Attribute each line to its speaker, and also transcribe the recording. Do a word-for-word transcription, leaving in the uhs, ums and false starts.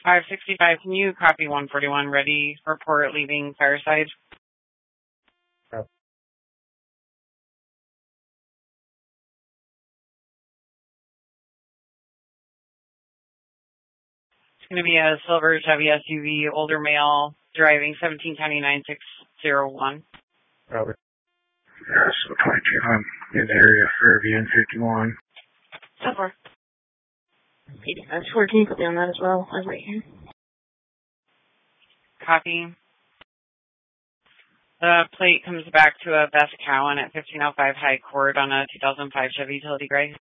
Speaker 1: five sixty-five, can you copy one forty-one, ready, report leaving Fireside?
Speaker 2: Oh.
Speaker 1: It's going to be a silver Chevy S U V, older male, driving seventeen County nine six zero one.
Speaker 2: Robert. Yeah, so twenty-two, I'm in the area for V N fifty-one.
Speaker 3: So far. That's four, can you put me on that as well? I'm right here.
Speaker 1: Copy. The plate comes back to a Beth Cowan at fifteen oh five High Court on a two thousand five Chevy Utility Gray.